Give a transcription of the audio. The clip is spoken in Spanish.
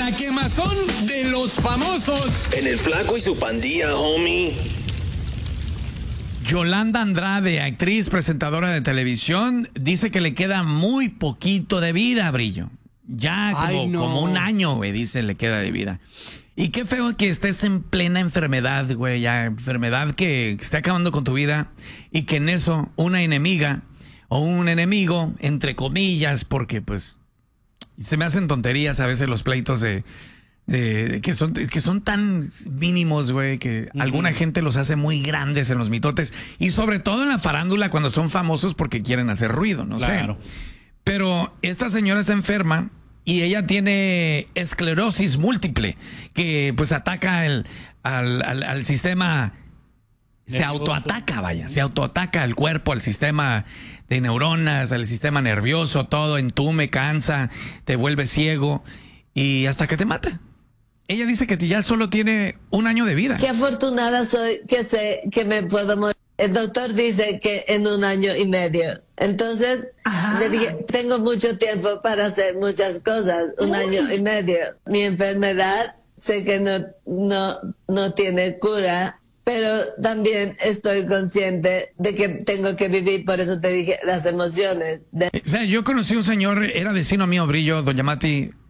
La quemazón de los famosos. En el Flaco y su pandilla, homie. Yolanda Andrade, actriz, presentadora de televisión, dice que le queda muy poquito de vida, Brillo. Ya como un año, güey, dice, le queda de vida. Y qué feo que estés en plena enfermedad, güey, ya enfermedad que está acabando con tu vida y que en eso una enemiga o un enemigo, entre comillas, porque pues se me hacen tonterías a veces los pleitos que son tan mínimos, güey, que alguna gente los hace muy grandes en los mitotes y sobre todo en la farándula cuando son famosos porque quieren hacer ruido, no sé. Pero esta señora está enferma y ella tiene esclerosis múltiple que pues ataca al sistema, se autoataca, vaya, se autoataca al cuerpo, al sistema de neuronas, al sistema nervioso, todo entume, cansa, te vuelve ciego y hasta que te mata. Ella dice que ya solo tiene un año de vida. Qué afortunada soy que sé que me puedo morir. El doctor dice que en 1 año y medio. Entonces, le dije, tengo mucho tiempo para hacer muchas cosas, 1 año y medio. Mi enfermedad, sé que no tiene cura, pero también estoy consciente de que tengo que vivir, por eso te dije, las emociones. O sea, yo conocí a un señor, era vecino mío, Brillo, doña Mati,